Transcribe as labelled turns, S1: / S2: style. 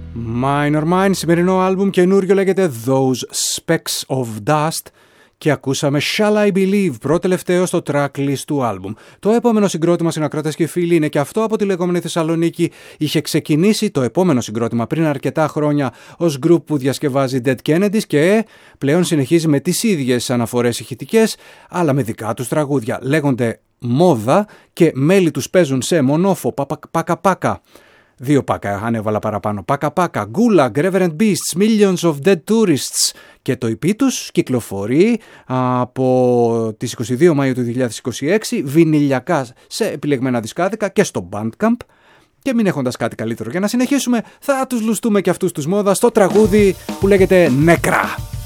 S1: Minor Mind, σημερινό άλμπουμ καινούριο, λέγεται Those Specks of Dust και ακούσαμε Shall I Believe, πρώτο-τελευταίο στο tracklist του άλμπουμ. Το επόμενο συγκρότημα, συνακράτες και φίλοι, είναι και αυτό από τη λεγόμενη Θεσσαλονίκη. Είχε ξεκινήσει το επόμενο συγκρότημα πριν αρκετά χρόνια ως group που διασκευάζει Dead Kennedys και πλέον συνεχίζει με τις ίδιες αναφορές ηχητικές, αλλά με δικά τους τραγούδια. Λέγονται Μόδα και μέλη τους παίζουν σε μονόφο, πάκα-πάκα. 2 πάκα ανέβαλα παραπάνω. Πάκα-πάκα, Gulag, Reverend Beasts, Millions of Dead Tourists. Και το EP τους κυκλοφορεί από τις 22 Μαΐου του 2026, βινιλιακά σε επιλεγμένα δισκάδικα και στο Bandcamp. Και μην έχοντας κάτι καλύτερο για να συνεχίσουμε, θα τους λουστούμε και αυτούς τους Μόδα στο τραγούδι που λέγεται Νεκρά.